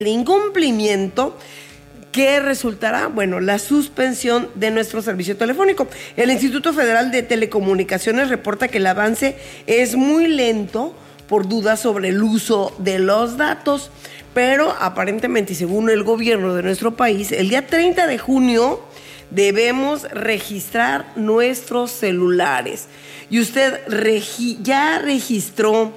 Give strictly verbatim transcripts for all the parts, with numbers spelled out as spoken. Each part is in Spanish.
incumplimiento, ¿qué resultará? Bueno, la suspensión de nuestro servicio telefónico. El Instituto Federal de Telecomunicaciones reporta que el avance es muy lento por dudas sobre el uso de los datos, pero aparentemente, y según el gobierno de nuestro país, el día treinta de junio debemos registrar nuestros celulares. Y usted regi- ya registró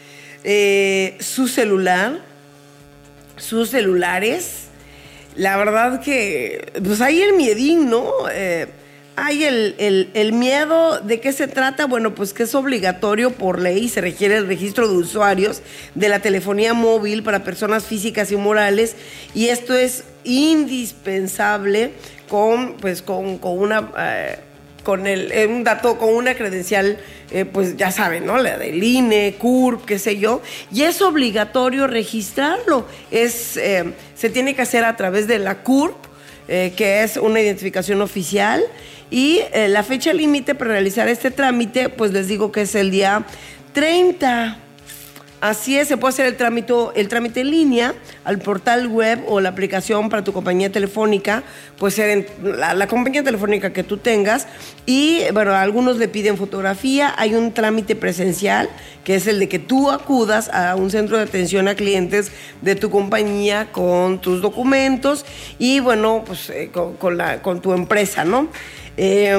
eh, su celular, sus celulares. La verdad que, pues hay el miedín, ¿no? Eh, hay el, el, el miedo. ¿De qué se trata? Bueno, pues que es obligatorio por ley, se requiere el registro de usuarios de la telefonía móvil para personas físicas y morales, y esto es indispensable con, pues, con, con una... Eh, con el, eh, un dato, con una credencial, eh, pues ya saben, ¿no? La del I N E, C U R P, qué sé yo, y es obligatorio registrarlo. Es, eh, se tiene que hacer a través de la C U R P, eh, que es una identificación oficial, y eh, la fecha límite para realizar este trámite, pues les digo que es el día treinta. Así es, se puede hacer el trámite, el trámite en línea al portal web o la aplicación para tu compañía telefónica, puede ser en la, la compañía telefónica que tú tengas, y bueno, algunos le piden fotografía. Hay un trámite presencial, que es el de que tú acudas a un centro de atención a clientes de tu compañía con tus documentos y bueno, pues eh, con, con, la, con tu empresa, ¿no? Eh,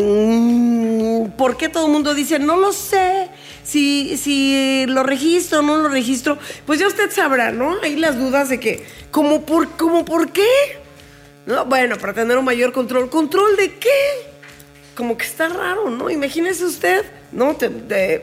¿Por qué todo el mundo dice, no lo sé? Si, si lo registro o no lo registro, pues ya usted sabrá, ¿no? Hay las dudas de que, ¿cómo por, cómo por qué? ¿No? Bueno, para tener un mayor control. ¿Control de qué? Como que está raro, ¿no? Imagínese usted, ¿no? Te, te,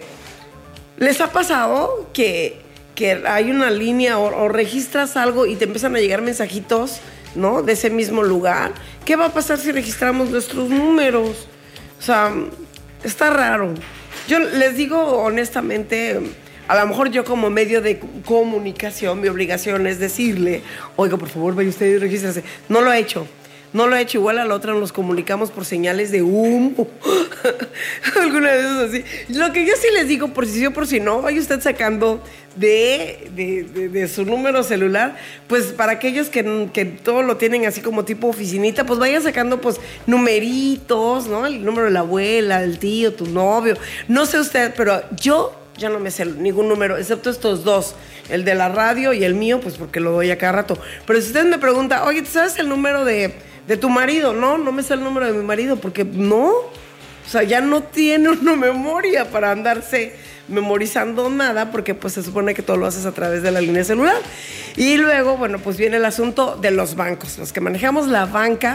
¿les ha pasado que, que hay una línea o, o registras algo y te empiezan a llegar mensajitos, ¿no? De ese mismo lugar. ¿Qué va a pasar si registramos nuestros números? O sea, está raro. Yo les digo honestamente, a lo mejor yo como medio de comunicación, mi obligación es decirle, oiga, por favor, vaya usted y regístrese. No lo he hecho, no lo he hecho. Igual a la otra nos comunicamos por señales de humo, alguna de esas así. Lo que yo sí les digo, por si sí o por si no, vaya usted sacando de, de, de, de su número celular, pues para aquellos que, que todo lo tienen así como tipo oficinita, pues vaya sacando pues numeritos, ¿no? El número de la abuela, del tío, tu novio, no sé usted, pero yo ya no me sé ningún número, excepto estos dos, el de la radio y el mío, pues porque lo doy a cada rato. Pero si usted me pregunta, oye, ¿tú sabes el número de, de tu marido? No, no me sé el número de mi marido, porque no, o sea, ya no tiene una memoria para andarse memorizando nada, porque pues se supone que todo lo haces a través de la línea celular. Y luego, bueno, pues viene el asunto de los bancos, los que manejamos la banca,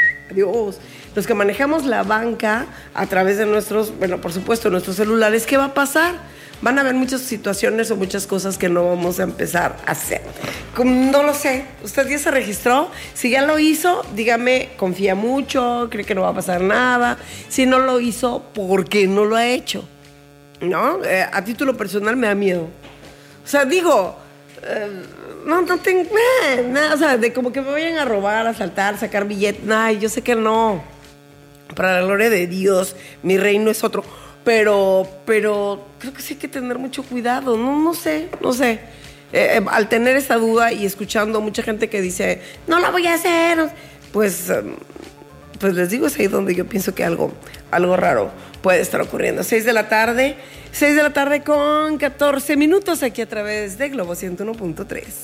Dios, los que manejamos la banca a través de nuestros, bueno, por supuesto, nuestros celulares, ¿qué va a pasar? Van a haber muchas situaciones o muchas cosas que no vamos a empezar a hacer. No lo sé, ¿usted ya se registró? Si ya lo hizo, dígame, confía mucho, cree que no va a pasar nada. Si no lo hizo, ¿por qué no lo ha hecho? ¿No? Eh, a título personal me da miedo. O sea, digo, eh, no, no tengo eh, nada, o sea, de como que me vayan a robar, a asaltar, sacar billetes. Ay, yo sé que no. Para la gloria de Dios, mi reino es otro. Pero, pero creo que sí hay que tener mucho cuidado. No, no sé, no sé. Eh, eh, al tener esa duda y escuchando mucha gente que dice, no la voy a hacer, pues, eh, pues les digo, es ahí donde yo pienso que algo, algo raro puede estar ocurriendo. Seis de la tarde, seis de la tarde con catorce minutos aquí a través de Globo ciento uno punto tres.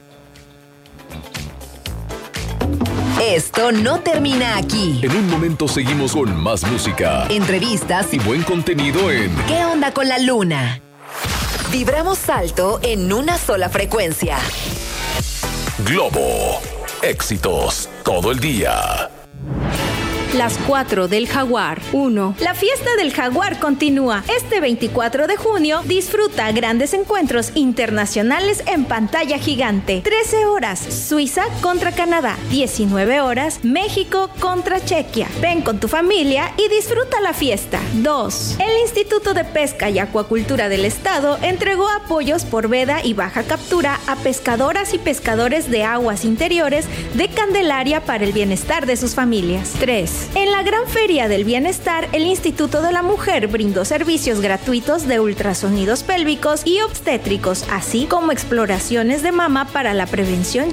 Esto no termina aquí. En un momento seguimos con más música, entrevistas y buen contenido en ¿Qué onda con la luna? Vibramos alto en una sola frecuencia. Globo. Éxitos todo el día. Las cuatro del Jaguar. uno. La fiesta del Jaguar continúa. Este veinticuatro de junio disfruta grandes encuentros internacionales en pantalla gigante. trece horas, Suiza contra Canadá. diecinueve horas, México contra Chequia. Ven con tu familia y disfruta la fiesta. dos. El Instituto de Pesca y Acuacultura del Estado entregó apoyos por veda y baja captura a pescadoras y pescadores de aguas interiores de Candelaria para el bienestar de sus familias. tres. mujeres. En la Gran Feria del Bienestar, el Instituto de la Mujer brindó servicios gratuitos de ultrasonidos pélvicos y obstétricos, así como exploraciones de mama para la prevención